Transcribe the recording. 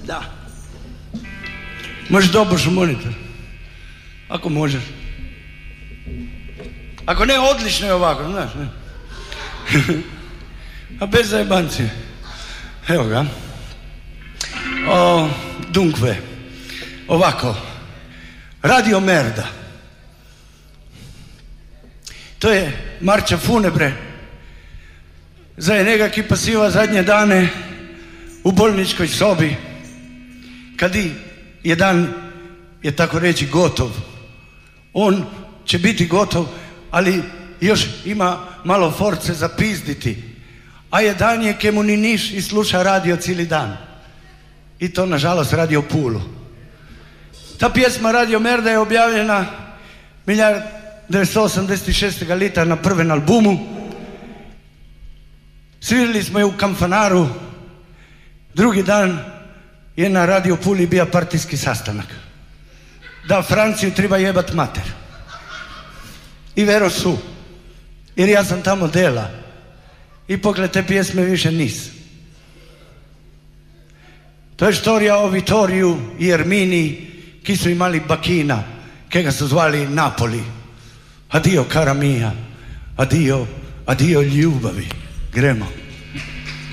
Da. Možeš dobuš u monitor? Ako možeš. Ako ne, odlično je ovako, znaš, ne? A bez zajebancije. Evo ga. Dunque, ovako. Radio Merda. To je marča funebre za njega ki pasiva zadnje dane u bolničkoj sobi, kad je dan, je tako reći, gotov. On će biti gotov, ali još ima malo force za pizditi. A jedan je ke mu ni niš i sluša radio cijeli dan. I to nažalost Radio Pulu. Ta pjesma Radio Merda je objavljena 1986. lita na prven albumu. Svirali smo je u Kamfanaru. Drugi dan je na Radio Puli bio partijski sastanak. Da Franciju treba jebat mater. I vero su. Jer ja sam tamo dela. I pogled te pjesme više nis. To je štorija o Vitoriju i Erminiji, ki su imali bakina, ke ga su zvali Napoli. Adio cara mia, adio ljubavi. Gremo.